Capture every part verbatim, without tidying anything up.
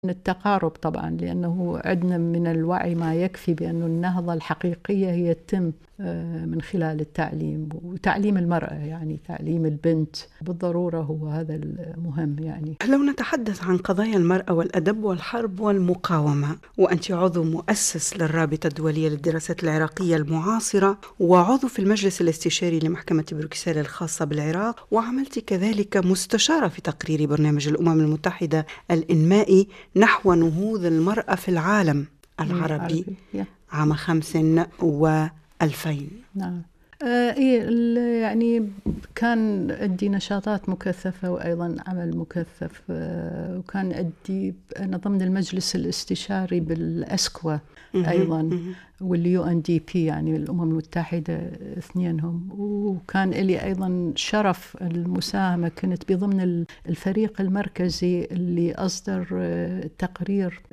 التقارب طبعا، لأنه عندنا من الوعي ما يكفي بأن النهضة الحقيقية هي تتم من خلال التعليم، وتعليم المرأة يعني تعليم البنت بالضرورة هو هذا المهم. يعني لو نتحدث عن قضايا المرأة والأدب والحرب والمقاومة، وأنت عضو مؤسس للرابطة الدولية للدراسات العراقية المعاصرة وعضو في المجلس الاستشاري لمحكمة بروكسل الخاصة بالعراق، وعملت كذلك مستشارة في تقرير برنامج الأمم المتحدة الإنمائي نحو نهوض المرأة في العالم العربي عام خمس وألفين. نعم. آه إيه يعني كان عندي نشاطات مكثفة وأيضا عمل مكثف، آه وكان عندي أنا ضمن المجلس الاستشاري بالأسكوا أيضا واليو ان دي بي يعني الأمم المتحدة اثنينهم، وكان لي أيضا شرف المساهمة، كنت بضمن الفريق المركزي اللي أصدر تقرير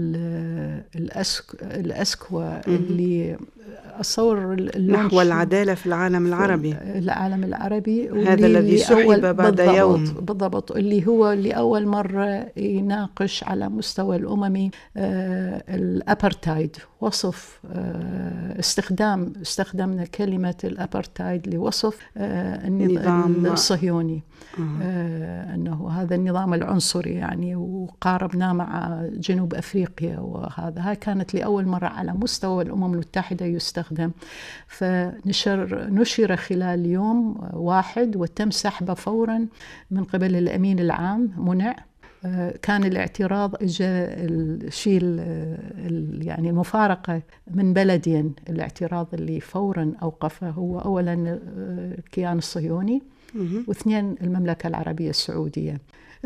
الأسكوا اللي أصور نحو العدالة في العالم العربي العالم العربي، هذا الذي سحب بعد بالضبط يوم بالضبط اللي هو لأول مرة يناقش على مستوى الأممي آه الأبرتايد، وصف آه استخدام استخدمنا كلمة الأبرتايد لوصف آه النظام الصهيوني، آه أنه هذا النظام العنصري يعني، وقاربناه مع جنوب أفريقيا، وهذا هاي كانت لأول مرة على مستوى الأمم المتحدة يستخدم. فنشر نشر خلال يوم واحد وتم سحبه فورا من قبل الأمين العام منع. كان الاعتراض اجى الشيء يعني المفارقة من بلدين، الاعتراض اللي فورا أوقفه هو أولا الكيان الصهيوني واثنين المملكة العربية السعودية.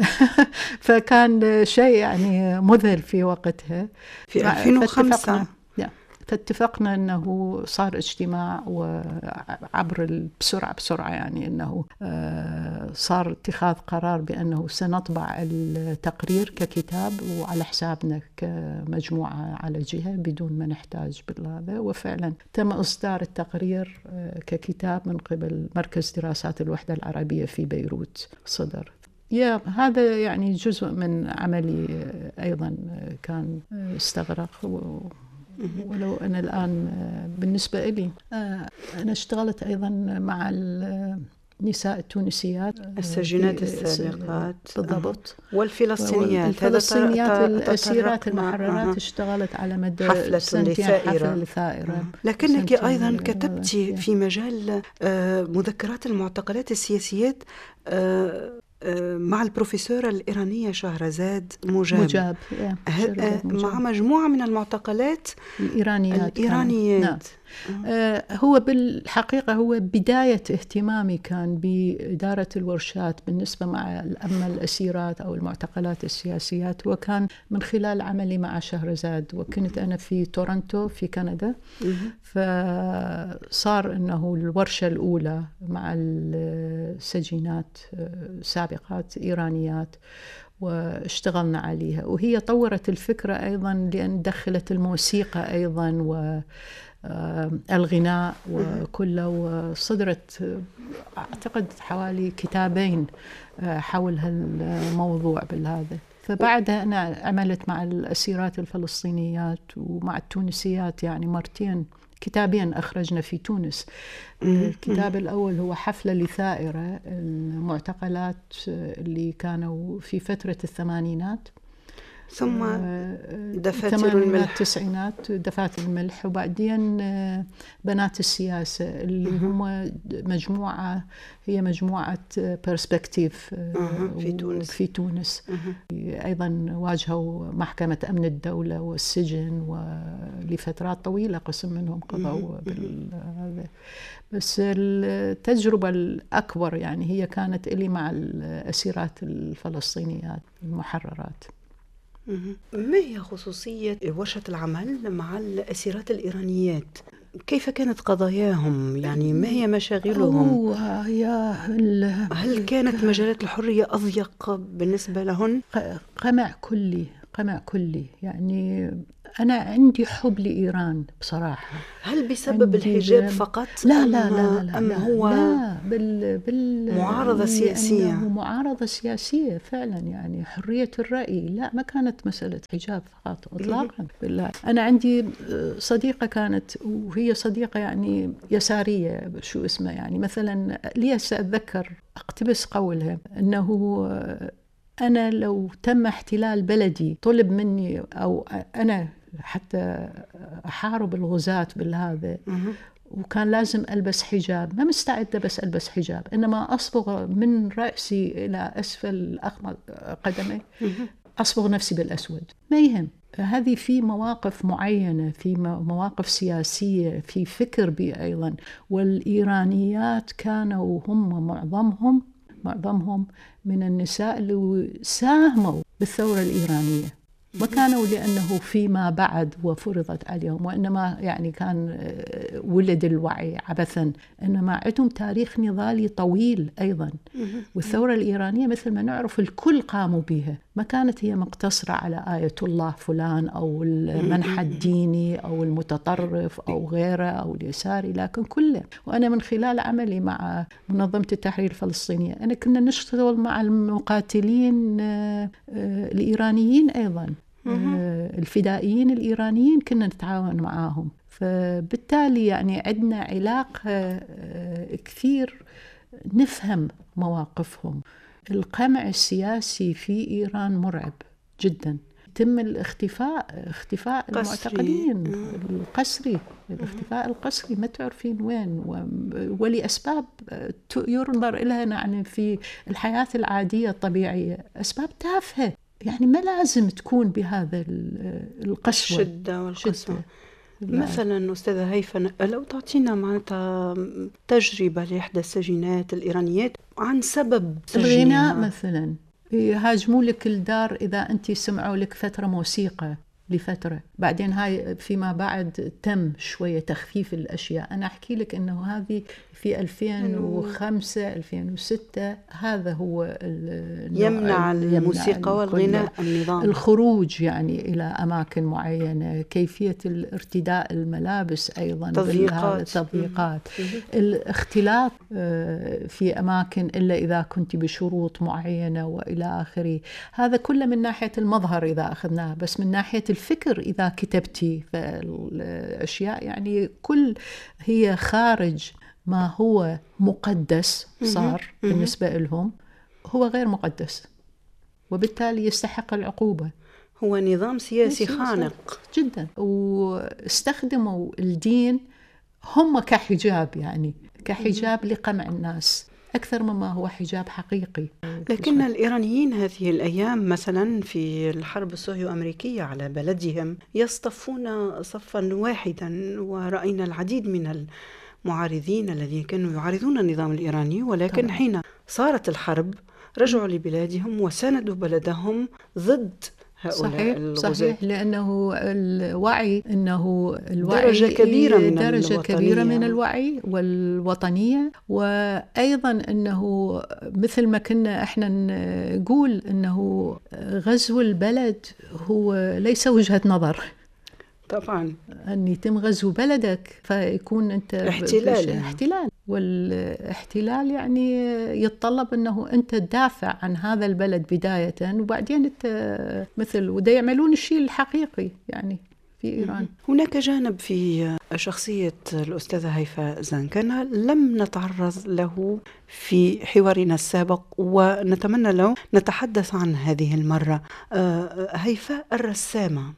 فكان شيء يعني مذهل في وقتها في ألفين وخمسة. فاتفقنا أنه صار اجتماع وعبر بسرعة بسرعة يعني أنه صار اتخاذ قرار بأنه سنطبع التقرير ككتاب وعلى حسابنا كمجموعة على جهة بدون ما نحتاج بالهذا، وفعلا تم إصدار التقرير ككتاب من قبل مركز دراسات الوحدة العربية في بيروت صدر. يا هذا يعني جزء من عملي أيضا كان استغرق، ولو أنا الآن بالنسبة لي أنا اشتغلت أيضا مع النساء التونسيات السجينات السابقات بالضبط والفلسطينيات الفلسطينيات الأسيرات المحررات. اشتغلت على مدى حفلة سنتين حفلة ثائرة. لكنك أيضا كتبت في مجال مذكرات المعتقلات السياسيات مع البروفيسورة الإيرانية شهرزاد مجاب, مجاب. مع مجموعة من المعتقلات الإيرانيات, الإيرانيات. نعم. آه هو بالحقيقة هو بداية اهتمامي كان بإدارة الورشات بالنسبة مع أما الأسيرات أو المعتقلات السياسيات، وكان من خلال عملي مع شهرزاد، وكنت أنا في تورنتو في كندا. فصار أنه الورشة الأولى مع السجينات سابقات إيرانيات واشتغلنا عليها، وهي طورت الفكرة أيضا لأن دخلت الموسيقى أيضا و الغناء وكله، وصدرت أعتقد حوالي كتابين حول هالموضوع بالهذا. فبعدها أنا عملت مع الأسيرات الفلسطينيات ومع التونسيات يعني مرتين، كتابين أخرجنا في تونس. الكتاب الأول هو حفلة لثائرة المعتقلات اللي كانوا في فترة الثمانينات، ثم دفاتر الملح التسعينات دفاتر الملح، وبعدين بنات السياسة اللي هم مجموعة هي مجموعة بيرسبكتيف في تونس, في تونس. أيضا واجهوا محكمة أمن الدولة والسجن ولفترات طويلة، قسم منهم قضوا بالهذا. بس التجربة الأكبر يعني هي كانت إلي مع الأسيرات الفلسطينيات المحررات. ما هي خصوصية ورشة العمل مع الأسيرات الإيرانيات؟ كيف كانت قضاياهم؟ يعني ما هي مشاغلهم؟ هل كانت مجالات الحرية أضيق بالنسبة لهن؟ قمع كلي قمع كلي يعني أنا عندي حب لإيران بصراحة. هل بسبب الحجاب فقط؟ لا لا لا لا, أم لا, هو لا بال بال معارضة سياسية؟ معارضة سياسية فعلا، يعني حرية الرأي. لا، ما كانت مسألة حجاب فقط إطلاقا. بالله أنا عندي صديقة كانت، وهي صديقة يعني يسارية، شو اسمها يعني، مثلا لي سأتذكر أقتبس قولها أنه أنا لو تم احتلال بلدي طلب مني أو أنا حتى أحارب الغزاة بالهذا وكان لازم ألبس حجاب، ما مستعدة بس ألبس حجاب، إنما أصبغ من رأسي إلى أسفل قدمي، أصبغ نفسي بالأسود، ما يهم. هذه في مواقف معينة، في مواقف سياسية، في فكر بي أيضا. والإيرانيات كانوا هم معظمهم معظمهم من النساء اللي ساهموا بالثورة الإيرانية، ما كانوا لأنه فيما بعد وفرضت عليهم، وإنما يعني كان ولد الوعي عبثا، إنما عندهم تاريخ نضالي طويل أيضا. والثورة الإيرانية مثل ما نعرف الكل قاموا بها، ما كانت هي مقتصرة على آية الله فلان أو المنحى الديني أو المتطرف أو غيره أو اليساري، لكن كله. وأنا من خلال عملي مع منظمة التحرير الفلسطينية أنا كنا نشتغل مع المقاتلين الإيرانيين أيضا، الفدائيين الإيرانيين كنا نتعاون معاهم، فبالتالي يعني عندنا علاقة كثير نفهم مواقفهم. القمع السياسي في إيران مرعب جدا، تم الاختفاء اختفاء المعتقلين القسري، الاختفاء القسري ما تعرفين وين، ولأسباب ينظر لها يعني في الحياة العادية الطبيعية أسباب تافهة، يعني ما لازم تكون بهذا القسوة الشدة والقسوة. مثلا أستاذة هيفا، لو تعطينا معناتها تجربة لإحدى السجينات الإيرانيات عن سبب الغناء مثلا، يهاجموا لك الدار إذا أنت سمعوا لك فترة موسيقى لفترة، بعدين هاي فيما بعد تم شوية تخفيف الأشياء. أنا أحكي لك أنه هذه في ألفين وخمسة ألفين وستة هذا هو يمنع الموسيقى والغناء النظام، الخروج يعني إلى أماكن معينة، كيفية الارتداء الملابس أيضا، تضييقات التضييقات، الاختلاط في أماكن إلا إذا كنت بشروط معينة وإلى آخره. هذا كله من ناحية المظهر إذا أخذناه، بس من ناحية الفكر إذا كتبتي فالأشياء يعني كل هي خارج ما هو مقدس صار بالنسبة لهم هو غير مقدس، وبالتالي يستحق العقوبة. هو نظام سياسي خانق جدا، واستخدموا الدين هم كحجاب، يعني كحجاب لقمع الناس أكثر مما هو حجاب حقيقي. لكن الإيرانيين هذه الأيام مثلا في الحرب الصهيو أمريكية على بلدهم يصطفون صفا واحدا، ورأينا العديد من المعارضين الذين كانوا يعارضون النظام الإيراني، ولكن طبعا. حين صارت الحرب رجعوا لبلادهم وساندوا بلدهم ضد هؤلاء صحيح الغزاة. صحيح، لأنه الوعي أنه الوعي درجة كبيرة من درجة كبيرة من الوعي والوطنية، وأيضا أنه مثل ما كنا إحنا نقول أنه غزو البلد هو ليس وجهة نظر، طبعا أن يتم غزو بلدك فيكون أنت احتلال احتلال، والاحتلال يعني يتطلب أنه أنت تدافع عن هذا البلد بداية، وبعدين أنت مثل وده يعملون الشيء الحقيقي يعني في إيران. هناك جانب في شخصية الأستاذة هيفا زنكنة لم نتعرض له في حوارنا السابق، ونتمنى لو نتحدث عن هذه المرة. هيفا الرسامة،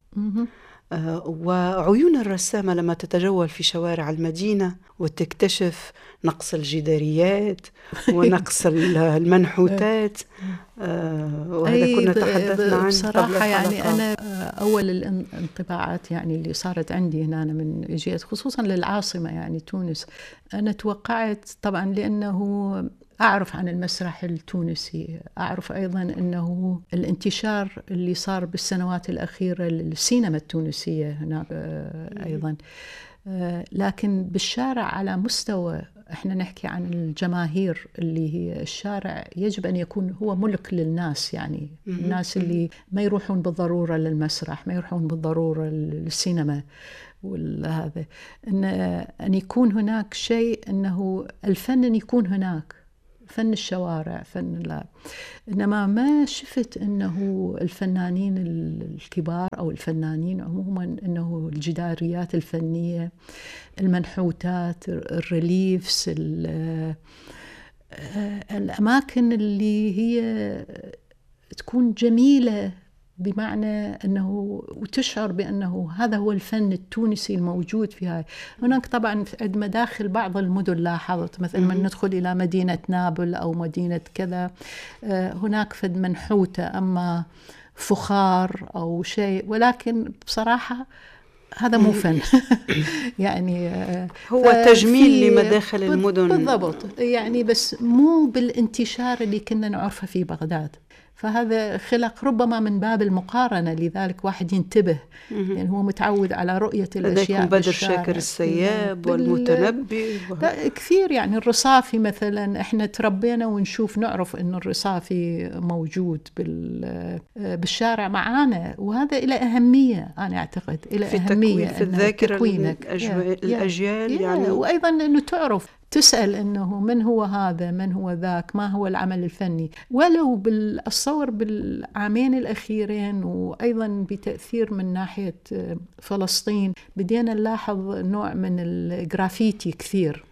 وعيون الرسامة لما تتجول في شوارع المدينة وتكتشف نقص الجداريات ونقص المنحوتات، وهذا كنا تحدثنا عنه بصراحة. يعني أنا أول الانطباعات يعني اللي صارت عندي هنا من جيت خصوصا للعاصمة يعني تونس، أنا توقعت طبعا لأنه أعرف عن المسرح التونسي، أعرف أيضا أنه الانتشار اللي صار بالسنوات الأخيرة للسينما التونسية هناك أيضا، لكن بالشارع على مستوى احنا نحكي عن الجماهير اللي هي الشارع يجب أن يكون هو ملك للناس، يعني الناس اللي ما يروحون بالضرورة للمسرح، ما يروحون بالضرورة للسينما وهذا، أن أن يكون هناك شيء، أنه الفن أن يكون هناك، فن الشوارع، فن لا. إنما ما شفت أنه الفنانين الكبار أو الفنانين عموما أنه الجداريات الفنية، المنحوتات، الريليفز، الأماكن اللي هي تكون جميلة بمعنى أنه وتشعر بأنه هذا هو الفن التونسي الموجود في هاي. هناك طبعا عند مداخل بعض المدن لاحظت مثلا من ندخل إلى مدينة نابل أو مدينة كذا، هناك فد منحوتة أما فخار أو شيء، ولكن بصراحة هذا مو فن. يعني هو تجميل لمداخل المدن بالضبط، يعني بس مو بالانتشار اللي كنا نعرفه في بغداد. فهذا خلق ربما من باب المقارنة، لذلك واحد ينتبه، لأن يعني هو متعود على رؤية الأشياء بدر شاكر السياب والمتنبي و... كثير. يعني الرصافي مثلا احنا تربينا ونشوف نعرف أن الرصافي موجود بال... بالشارع معانا، وهذا إلى أهمية، أنا أعتقد إلى في أهمية في الذاكرة الأجو... الأجيال يا. يعني. وأيضا أنه تعرف تسأل أنه من هو هذا، من هو ذاك، ما هو العمل الفني. ولو بالصور بالعامين الأخيرين، وأيضا بتأثير من ناحية فلسطين، بدينا نلاحظ نوع من الجرافيتي كثير،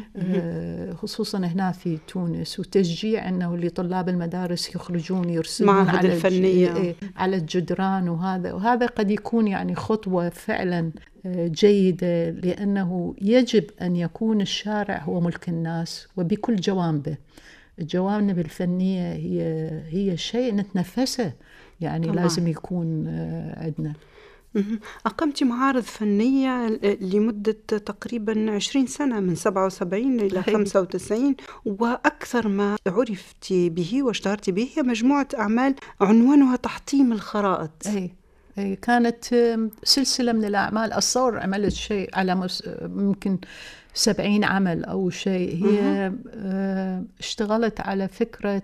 خصوصا هنا في تونس، وتشجيع أنه لطلاب المدارس يخرجون يرسمون على الفنية على الجدران، وهذا وهذا قد يكون يعني خطوة فعلا جيدة، لأنه يجب أن يكون الشارع هو ملك الناس وبكل جوانبه. الجوانب الفنية هي هي شيء نتنفسه، يعني طبعا. لازم يكون عندنا. أقمت معارض فنية لمدة تقريبا عشرين سنة، من سبعة وسبعين إلى خمسة وتسعين، وأكثر ما عرفت به واشتهرت به هي مجموعة أعمال عنوانها تحطيم الخرائط. أي. كانت سلسلة من الأعمال. الصور عملت شيء على مس... ممكن سبعين عمل أو شيء. هي اشتغلت على فكرة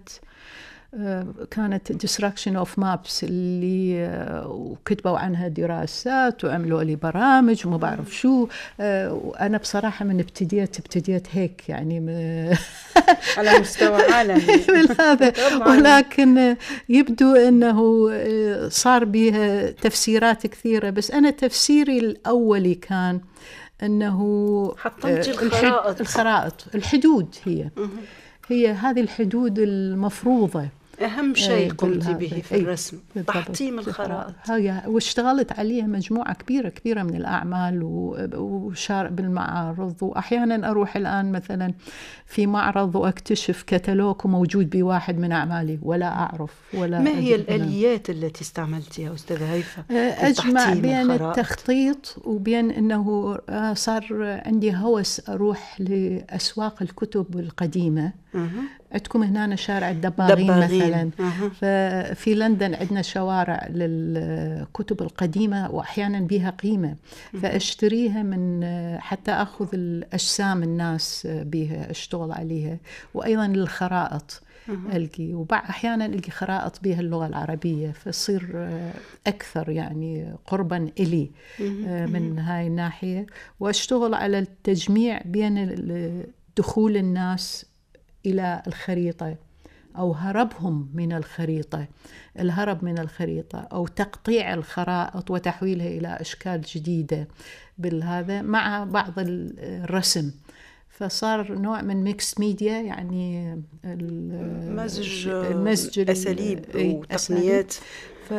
كانت destruction of maps اللي وكتبوا عنها دراسات وعملوا لي برامج وما بعرف شو. وأنا بصراحة من ابتديت ابتديت هيك يعني على مستوى عالمي هذا، ولكن يبدو أنه صار بها تفسيرات كثيرة. بس أنا تفسيري الأولي كان أنه حطمت الخرائط. الخرائط الحدود هي هي هذه الحدود المفروضة. أهم شيء قمت به في الرسم تحطيم الخرائط. هي واشتغلت عليها مجموعة كبيرة كبيرة من الأعمال وشارع بالمعارض. وأحيانا أروح الآن مثلا في معرض وأكتشف كتالوج موجود بواحد من أعمالي ولا أعرف ولا. ما هي الآليات التي استعملتها أستاذة هيفا؟ أجمع بين التخطيط وبين أنه صار عندي هوس أروح لأسواق الكتب القديمة. عندكم هنا شارع الدباغين مثلا. أه. ففي لندن عندنا شوارع للكتب القديمة وأحيانا بها قيمة، فأشتريها من حتى أخذ الأجسام الناس بها أشتغل عليها. وأيضا للخرائط ألقي، وبعض أحيانا ألقي خرائط بها اللغة العربية، فصير أكثر يعني قربا إلي من هاي الناحية. وأشتغل على التجميع بين دخول الناس إلى الخريطة أو هربهم من الخريطة، الهرب من الخريطة أو تقطيع الخرائط وتحويلها إلى أشكال جديدة بالهذا مع بعض الرسم. فصار نوع من ميكس ميديا، يعني مزج مزج أساليب وتقنيات. ف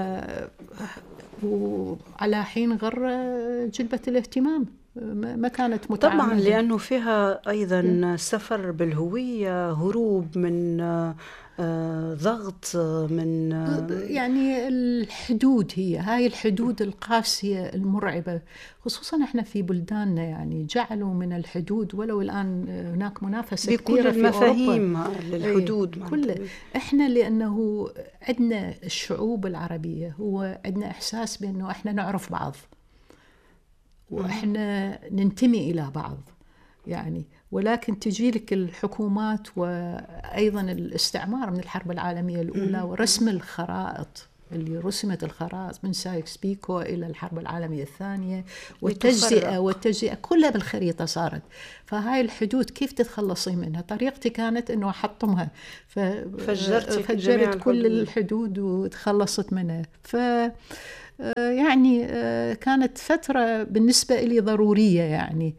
وعلى حين غر جلبت الاهتمام، ما كانت متعاملة. طبعا لأنه فيها أيضا سفر بالهوية، هروب من آه ضغط من آه يعني الحدود، هي هاي الحدود القاسية المرعبة، خصوصا احنا في بلداننا يعني جعلوا من الحدود، ولو الآن هناك منافسة كبيرة في المفاهيم للحدود كله. احنا لأنه عندنا الشعوب العربية هو عندنا إحساس بأنه احنا نعرف بعض وإحنا ننتمي إلى بعض يعني. ولكن تجي لك الحكومات وأيضا الاستعمار من الحرب العالمية الأولى ورسم الخرائط اللي رسمت الخرائط من سايكس بيكو إلى الحرب العالمية الثانية والتجزئة والتجزئة كلها بالخريطة صارت. فهاي الحدود كيف تتخلصي منها؟ طريقتي كانت أنه أحطمها، ففجرت كل الحدود وتخلصت منها. ف يعني كانت فترة بالنسبة لي ضرورية يعني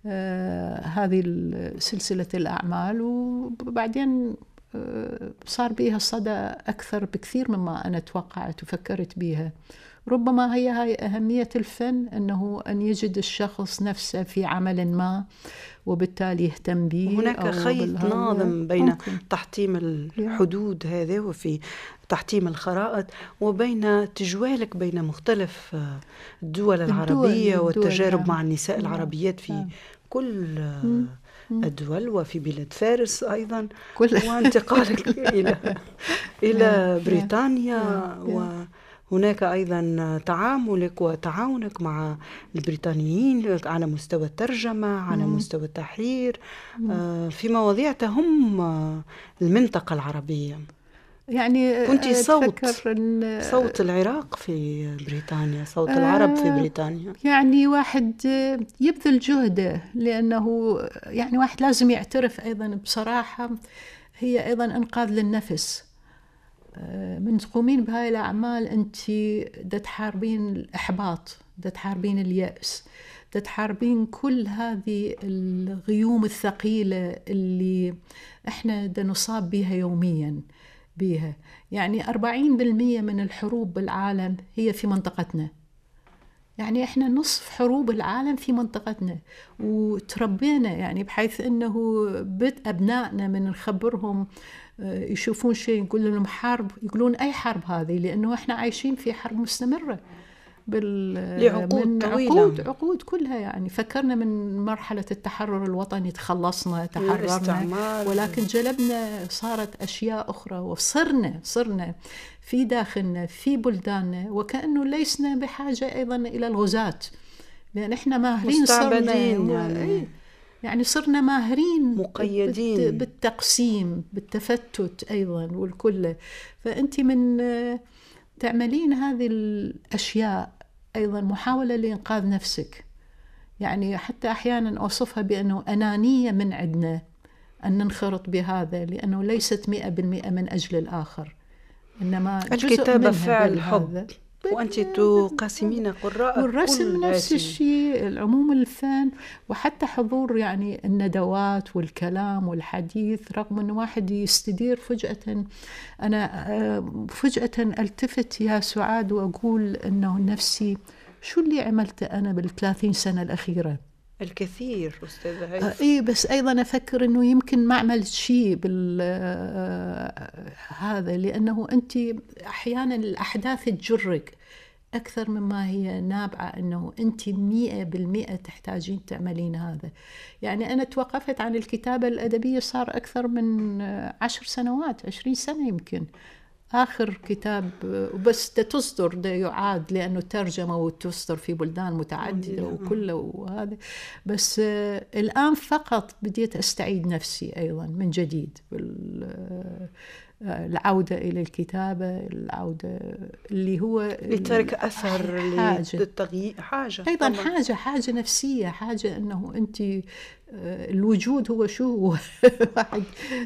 هذه سلسلة الأعمال، وبعدين صار بيها صدى أكثر بكثير مما أنا توقعت وفكرت بيها. ربما هي هاي أهمية الفن، أنه أن يجد الشخص نفسه في عمل ما وبالتالي يهتم به. هناك خيط ناظم بين ممكن. تحطيم الحدود هذه وفي تحطيم الخرائط وبين تجوالك بين مختلف الدول العربية الدول والتجارب الدول مع النساء العربيات في نعم. كل م. الدول وفي بلاد فارس أيضا وانتقالك إلى إلى بريطانيا، وهناك أيضا تعاملك وتعاونك مع البريطانيين على مستوى الترجمة على مستوى التحرير في مواضيع تهم المنطقة العربية. يعني كنت صوت صوت العراق في بريطانيا، صوت العرب في بريطانيا. يعني واحد يبذل جهده، لأنه يعني واحد لازم يعترف أيضا بصراحة هي أيضا إنقاذ للنفس. من تقومين بهاي الأعمال أنت دا تحاربين الإحباط، دا تحاربين اليأس، دا تحاربين كل هذه الغيوم الثقيلة اللي إحنا دا نصاب بها يومياً بيها. يعني أربعين بالمئة من الحروب بالعالم هي في منطقتنا، يعني إحنا نصف حروب العالم في منطقتنا، وتربينا يعني بحيث أنه بد أبنائنا من نخبرهم يشوفون شيء نقول لهم حرب، يقولون أي حرب هذه، لأنه إحنا عايشين في حرب مستمرة بال لعقود من طويلة. عقود عقود كلها. يعني فكرنا من مرحلة التحرر الوطني تخلصنا تحررنا، ولكن جلبنا صارت أشياء أخرى، وصرنا صرنا في داخلنا في بلداننا وكأنه ليسنا بحاجة أيضا إلى الغزاة، لأن إحنا ماهرين صرنا يعني. يعني صرنا ماهرين مقيدين بالتقسيم بالتفتت أيضا والكل. فأنت من تعملين هذه الأشياء أيضا محاولة لإنقاذ نفسك. يعني حتى أحيانا أوصفها بأنه أنانية من عندنا أن ننخرط بهذا، لأنه ليست مئة بالمئة من أجل الآخر، إنما الكتابة فعل حب، وأنت تقاسمين قراء. والرسم نفس الشيء، العموم الفن، وحتى حضور يعني الندوات والكلام والحديث. رغم أن واحد يستدير فجأة، أنا فجأة ألتفت يا سعاد وأقول أنه نفسي شو اللي عملته أنا بالثلاثين سنة الأخيرة؟ الكثير أستاذة هيفا. إيه، بس أيضا أفكر أنه يمكن ما عملت شيء بال هذا، لأنه أنت أحيانا الأحداث تجرك أكثر مما هي نابعة أنه أنت مئة بالمئة تحتاجين تعملين هذا. يعني أنا توقفت عن الكتابة الأدبية صار أكثر من عشر سنوات، عشرين سنة يمكن. آخر كتاب بس تصدر ده يعاد لأنه ترجمة وتصدر في بلدان متعددة وكله وهذا. بس الآن فقط بديت أستعيد نفسي أيضا من جديد، العودة إلى الكتابة، العودة اللي هو لترك أثر للتغيير، حاجة أيضا طبعا. حاجة حاجة نفسية، حاجة أنه أنت الوجود هو شو واحد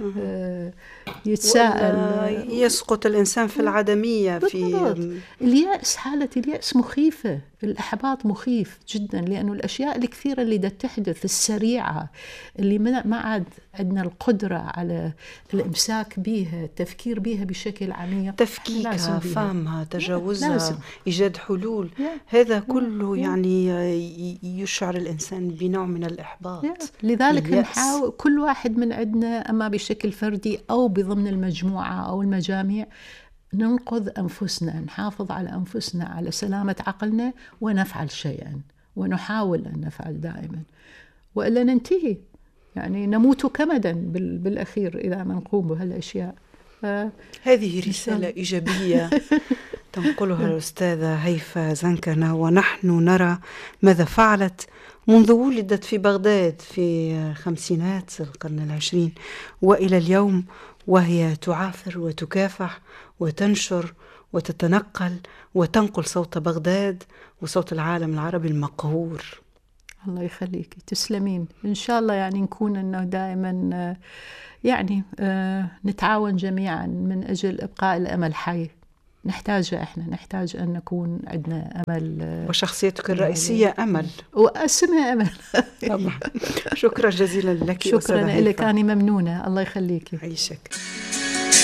يتساءل. يسقط الإنسان في العدمية. في اليأس، حالة اليأس مخيفة، الإحباط مخيف جدا، لأنه الأشياء الكثيرة اللي دا تحدث السريعة اللي ما عاد عندنا القدرة على الإمساك بها، التفكير بها بشكل عميق، تفكيكها، فهمها، تجاوزها، إيجاد حلول. هذا كله يعني يشعر الإنسان بنوع من الإحباط. لذلك نحاول كل واحد من عندنا، أما بشكل فردي أو بضمن المجموعة أو المجاميع، ننقذ أنفسنا، نحافظ على أنفسنا، على سلامة عقلنا، ونفعل شيئا، ونحاول أن نفعل دائما، وإلا ننتهي يعني نموت كمدا بالأخير إذا ما نقوم بهالأشياء. هذه رسالة إيجابية تنقلها الأستاذة هيفاء زنكنة، ونحن نرى ماذا فعلت منذ ولدت في بغداد في خمسينات القرن العشرين وإلى اليوم، وهي تعافر وتكافح وتنشر وتتنقل وتنقل صوت بغداد وصوت العالم العربي المقهور. الله يخليك، تسلمين. إن شاء الله يعني نكون إنه دائما يعني نتعاون جميعا من أجل إبقاء الأمل حي. نحتاجه، إحنا نحتاج أن نكون عندنا أمل. وشخصيتك الرئيسية أمل، واسمها أمل. طبعا. شكرا جزيلا لك. شكرا لك، أنا ممنونة. الله يخليك. عيشك.